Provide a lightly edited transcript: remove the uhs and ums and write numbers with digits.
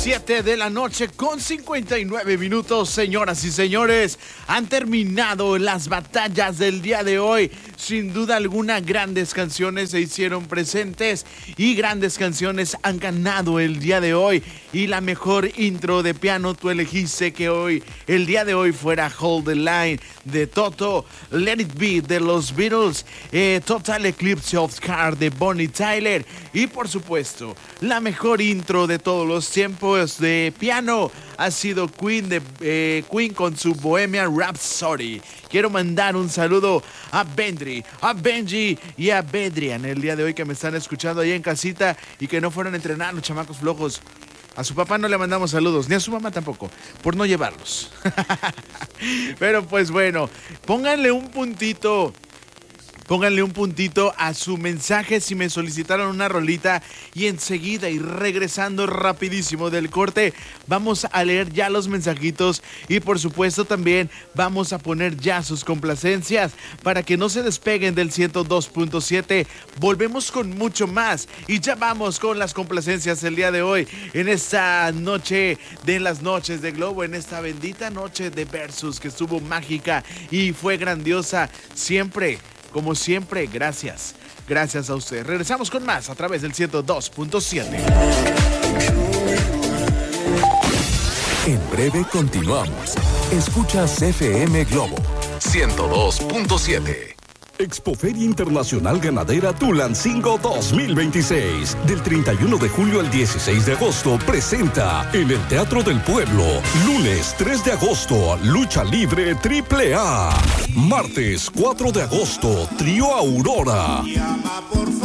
7 de la noche con 59 minutos, señoras y señores. Han terminado las batallas del día de hoy. Sin duda alguna, grandes canciones se hicieron presentes y grandes canciones han ganado el día de hoy. Y la mejor intro de piano tú elegiste que hoy, el día de hoy, fuera Hold the Line de Toto, Let It Be de los Beatles, Total Eclipse of the Heart de Bonnie Tyler y por supuesto la mejor intro de todos los tiempos de piano ha sido Queen con su Bohemian Rhapsody. Quiero mandar un saludo a Bendry, a Benji y a Bedrian el día de hoy que me están escuchando ahí en casita y que no fueron a entrenar los chamacos flojos. A su papá no le mandamos saludos, ni a su mamá tampoco, por no llevarlos. Pero pues bueno, pónganle un puntito a su mensaje si me solicitaron una rolita y enseguida y regresando rapidísimo del corte vamos a leer ya los mensajitos y por supuesto también vamos a poner ya sus complacencias para que no se despeguen del 102.7. Volvemos con mucho más y ya vamos con las complacencias el día de hoy en esta noche de las noches de Globo, en esta bendita noche de Versus que estuvo mágica y fue grandiosa siempre. Como siempre, gracias a ustedes. Regresamos con más a través del 102.7. En breve continuamos. Escuchas FM Globo 102.7. Expoferia Internacional Ganadera Tulancingo 2026. Del 31 de julio al 16 de agosto presenta en el Teatro del Pueblo. Lunes 3 de agosto, Lucha Libre AAA. Martes 4 de agosto, Trío Aurora.